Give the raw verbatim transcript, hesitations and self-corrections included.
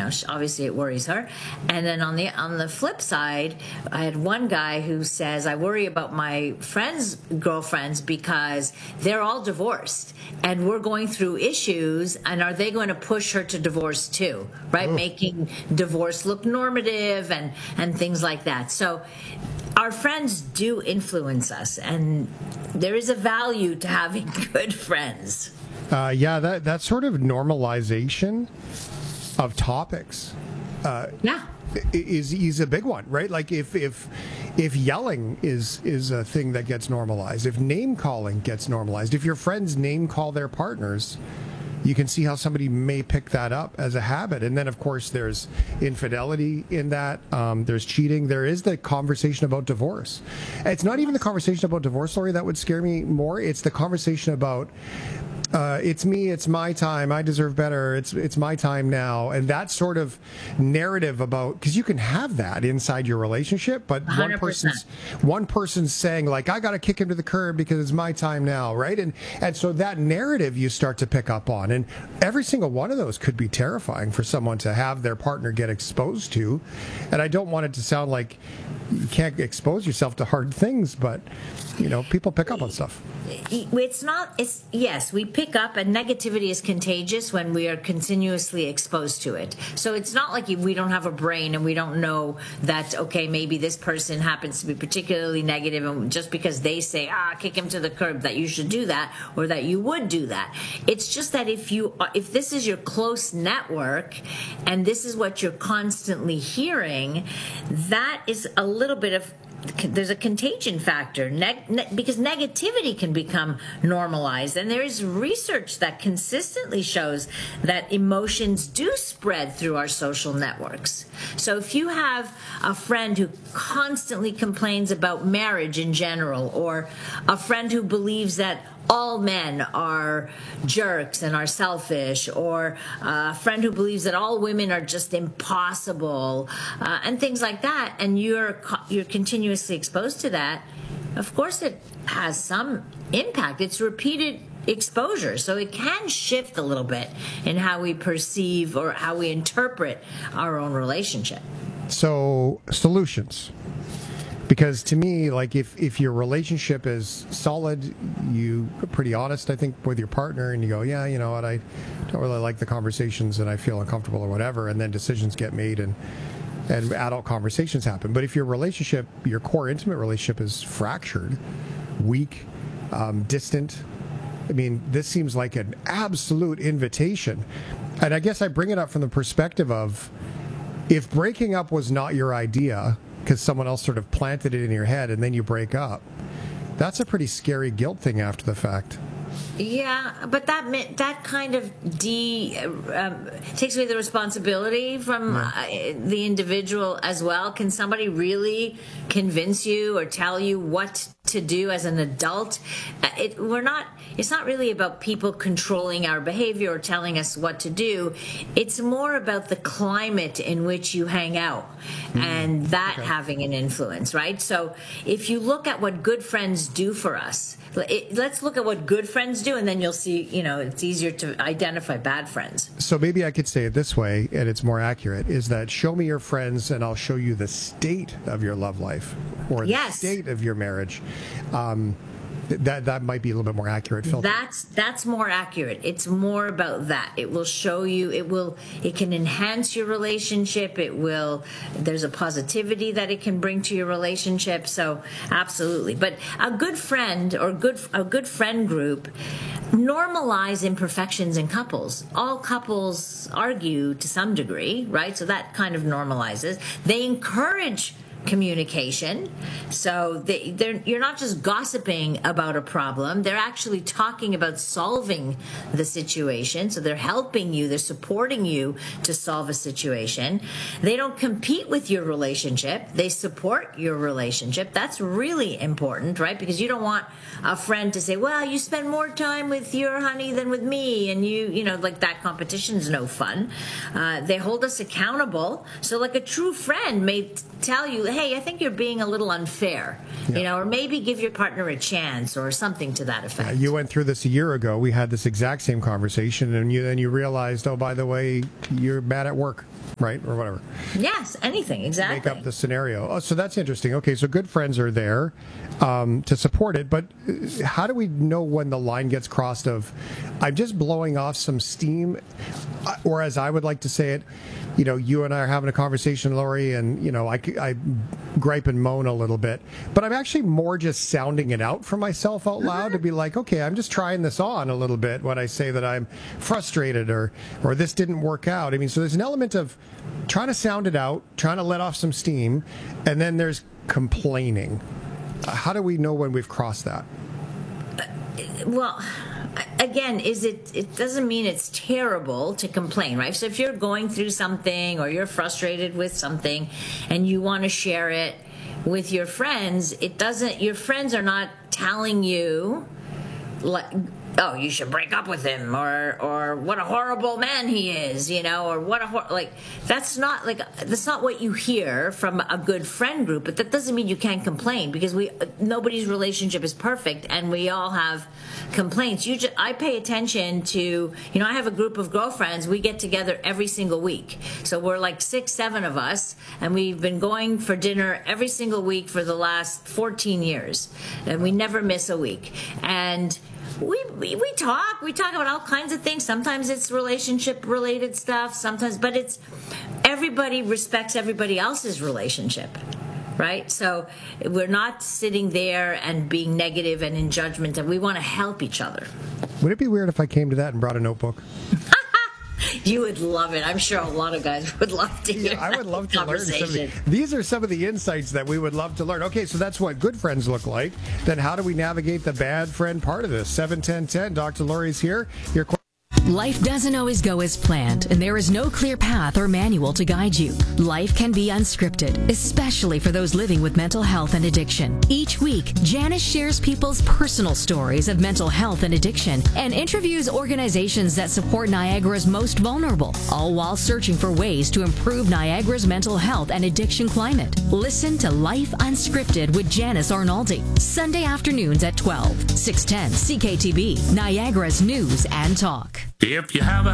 know, obviously it worries her. And then on the on the flip side, I had one guy who says, I worry about my friends' girlfriends because they're all divorced and we're going through issues, and are they going to push her to divorce too, right? Oh. Making divorce look normative and, and things like that. So our friends do influence us, and there is a value to having good friends. Uh, yeah, that that sort of normalization of topics uh, Yeah. is is a big one, right? Like if if if yelling is is a thing that gets normalized, if name calling gets normalized, if your friends name call their partners, you can see how somebody may pick that up as a habit. And then, of course, there's infidelity in that. Um, there's cheating. There is the conversation about divorce. It's not even the conversation about divorce, Lori, that would scare me more. It's the conversation about uh, it's me, it's my time, I deserve better, it's it's my time now. And that sort of narrative about, because you can have that inside your relationship, but one hundred one percent. person's one person's saying, like, I got to kick him to the curb because it's my time now, right? And and so that narrative you start to pick up on. And every single one of those could be terrifying for someone to have their partner get exposed to. And I don't want it to sound like you can't expose yourself to hard things, but, you know, people pick up on stuff. It's not, it's, yes, we pick up, and negativity is contagious when we are continuously exposed to it. So it's not like we don't have a brain and we don't know that, okay, maybe this person happens to be particularly negative, and just because they say, ah, kick him to the curb, that you should do that, or that you would do that. It's just that if you, if this is your close network and this is what you're constantly hearing, that is a little bit of, there's a contagion factor, neg- ne- because negativity can become normalized. And there is research that consistently shows that emotions do spread through our social networks. So if you have a friend who constantly complains about marriage in general, or a friend who believes that all men are jerks and are selfish, or a friend who believes that all women are just impossible, uh, and things like that, and you're you're continuously exposed to that, of course it has some impact. It's repeated exposure, so it can shift a little bit in how we perceive or how we interpret our own relationship. So, solutions. Because to me, like, if, if your relationship is solid, you are pretty honest, I think, with your partner, and you go, yeah, you know what, I don't really like the conversations and I feel uncomfortable or whatever, and then decisions get made and and adult conversations happen. But if your relationship, your core intimate relationship is fractured, weak, um, distant, I mean, this seems like an absolute invitation. And I guess I bring it up from the perspective of, if breaking up was not your idea, because someone else sort of planted it in your head and then you break up, that's a pretty scary guilt thing after the fact. Yeah, but that that kind of de um, takes away the responsibility from uh, the individual as well. Can somebody really convince you or tell you what to do as an adult? It, we're not. It's not really about people controlling our behavior or telling us what to do. It's more about the climate in which you hang out, mm. and that okay. having an influence, right? So if you look at what good friends do for us, it, let's look at what good friends do, and then you'll see, you know, it's easier to identify bad friends. So maybe I could say it this way, and it's more accurate, is that show me your friends and I'll show you the state of your love life, or the yes. state of your marriage. Um, that that might be a little bit more accurate filter. That's that's more accurate. It's more about that. It will show you, it will it can enhance your relationship. It will there's a positivity that it can bring to your relationship. So absolutely. But a good friend or good a good friend group normalize imperfections in couples. All couples argue to some degree, right? So that kind of normalizes. They encourage communication. So they, they're, you're not just gossiping about a problem. They're actually talking about solving the situation. So they're helping you. They're supporting you to solve a situation. They don't compete with your relationship. They support your relationship. That's really important, right? Because you don't want a friend to say, well, you spend more time with your honey than with me. And you, you know, like that competition's no fun. Uh, they hold us accountable. So like a true friend may t- tell you, hey, I think you're being a little unfair, yeah. you know, or maybe give your partner a chance or something to that effect. Yeah, you went through this a year ago. We had this exact same conversation, and you then you realized, oh, by the way, you're bad at work, right, or whatever. Yes, anything, exactly. Make up the scenario. Oh, so that's interesting. Okay, so good friends are there um, to support it, but how do we know when the line gets crossed of, I'm just blowing off some steam, or as I would like to say it, you know, you and I are having a conversation, Lori, and, you know, I, I gripe and moan a little bit, but I'm actually more just sounding it out for myself out loud to be like, okay, I'm just trying this on a little bit when I say that I'm frustrated or, or this didn't work out. I mean, so there's an element of trying to sound it out, trying to let off some steam, and then there's complaining. How do we know when we've crossed that? Well, again, is it, it doesn't mean it's terrible to complain, right? So if you're going through something or you're frustrated with something and you want to share it with your friends, it doesn't, your friends are not telling you, like, oh, you should break up with him, or or what a horrible man he is, you know, or what a hor- like that's not like that's not what you hear from a good friend group. But that doesn't mean you can't complain, because we nobody's relationship is perfect, and we all have complaints. You just, I pay attention to, you know, I have a group of girlfriends. We get together every single week, so we're like six, seven of us, and we've been going for dinner every single week for the last fourteen years, and we never miss a week. And We, we we talk. We talk about all kinds of things. Sometimes it's relationship-related stuff. Sometimes, but it's everybody respects everybody else's relationship, right? So we're not sitting there and being negative and in judgment, and we want to help each other. Would it be weird if I came to that and brought a notebook? You would love it. I'm sure a lot of guys would love to hear yeah, I would love to learn some of the, conversation. these are some of the insights that we would love to learn. Okay, so that's what good friends look like. Then how do we navigate the bad friend part of this? seven ten ten, Doctor Lori's here. Your Life doesn't always go as planned, and there is no clear path or manual to guide you. Life can be unscripted, especially for those living with mental health and addiction. Each week, Janice shares people's personal stories of mental health and addiction and interviews organizations that support Niagara's most vulnerable, all while searching for ways to improve Niagara's mental health and addiction climate. Listen to Life Unscripted with Janice Arnaldi, Sunday afternoons at twelve, six ten C K T B, Niagara's News and Talk. If you have a